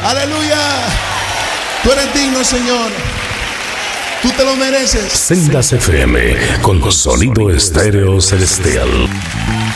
Aleluya. Tú eres digno, Señor. Tú te lo mereces. Sendas FM con sonido estéreo celestial.